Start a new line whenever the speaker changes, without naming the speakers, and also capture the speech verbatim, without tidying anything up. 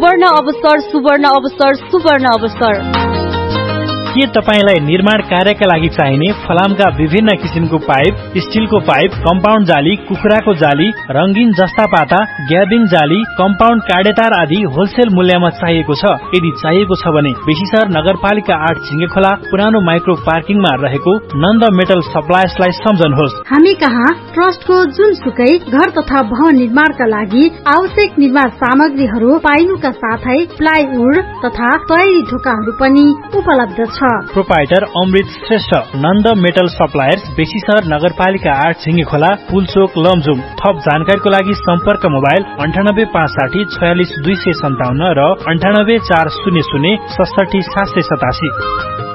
सुवर्ण अवसर सुवर्ण अवसर सुवर्ण अवसर।
के तपाईलाई निर्माण कार्यका लागि चाहिने फलामका विभिन्न किसिमको पाइप, स्टिलको पाइप, कम्पाउन्ड जाली, कुखुराको जाली, रंगीन जस्ता पाता, ग्याबिङ जाली, कम्पाउन्ड काडेतार आदि होलसेल मूल्यमा चाहिएको छ? यदि चाहिएको छ भने बेसीसर नगरपालिका आठ झिङ्गेखोला पुरानो माइक्रो पार्किङमा रहेको नन्द मेटल सप्लायर्सलाई सम्झनुहोस्।
हामी कहाँ ट्रस्टको जुनसुकै घर तथा भवन निर्माणका लागि आवश्यक निर्माण सामग्रीहरू पाइनुका साथै प्लाइवुड तथा तयारी ढोकाहरू पनि उपलब्ध छ।
प्रोपाइटर अमृत श्रेष्ठ, नन्द मेटल सप्लायर्स, बेसीसर नगरपालिका आठ झिङ्गेखोला, पुलचोक, लमजुङ। थप जानकारीको लागि सम्पर्क मोबाइल अन्ठानब्बे पाँच साठी छयालिस दुई सय सन्ताउन्न र अन्ठानब्बे चार शून्य शून्य सडसठी सात सय सतासी।